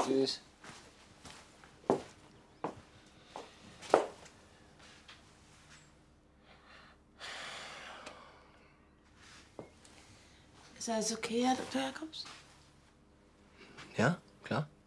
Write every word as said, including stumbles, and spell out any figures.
Tschüss. Ist alles okay, Herr Doktor Jakobs? Ja, klar.